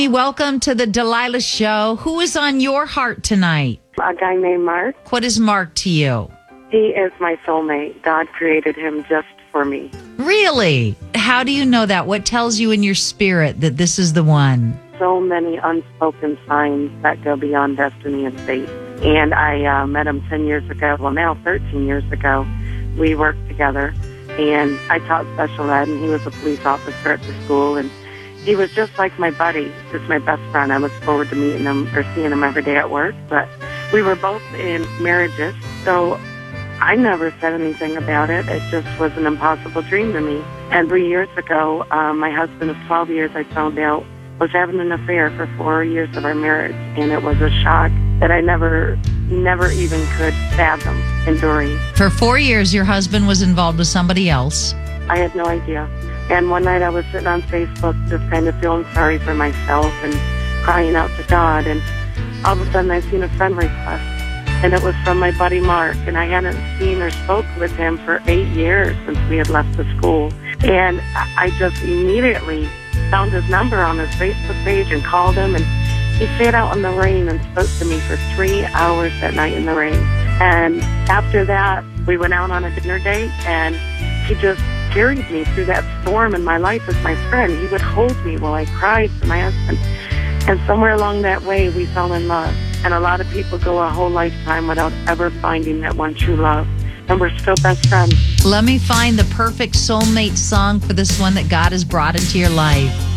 Welcome to the Delilah Show. Who is on your heart tonight? A guy named Mark. What is Mark to you? He is my soulmate. God created him just for me. Really? How do you know that? What tells you in your spirit that this is the one? So many unspoken signs that go beyond destiny and fate. And I met him 10 years ago. Well, now 13 years ago. We worked together, and I taught special ed, and he was a police officer at the school, and he was just like my buddy, just my best friend. I look forward to meeting him or seeing him every day at work. But we were both in marriages, so I never said anything about it. It just was an impossible dream to me. And 3 years ago, my husband of 12 years, I found out, was having an affair for 4 years of our marriage. And it was a shock that I never even could fathom enduring. For 4 years, your husband was involved with somebody else. I had no idea. And one night I was sitting on Facebook just kind of feeling sorry for myself and crying out to God. And all of a sudden I seen a friend request. And it was from my buddy Mark. And I hadn't seen or spoke with him for 8 years since we had left the school. And I just immediately found his number on his Facebook page and called him. And he sat out in the rain and spoke to me for 3 hours that night in the rain. And after that, we went out on a dinner date. And he just carried me through that storm in my life as my friend. He would hold me while I cried for my husband. And somewhere along that way, we fell in love. And a lot of people go a whole lifetime without ever finding that one true love. And we're still best friends. Let me find the perfect soulmate song for this one that God has brought into your life.